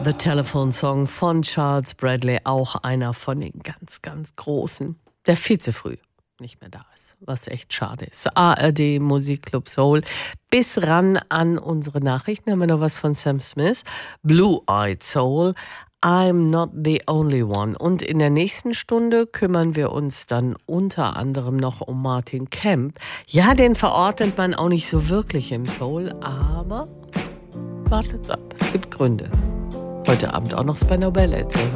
The Telephone Song von Charles Bradley, auch einer von den ganz, ganz Großen, der viel zu früh nicht mehr da ist, was echt schade ist. ARD Musikclub Soul. Bis ran an unsere Nachrichten haben wir noch was von Sam Smith. Blue-Eyed Soul, I'm Not the Only One. Und in der nächsten Stunde kümmern wir uns dann unter anderem noch um Martin Kemp. Ja, den verortet man auch nicht so wirklich im Soul, aber wartet's ab, es gibt Gründe. Heute Abend auch noch Spandau Ballet zu hören.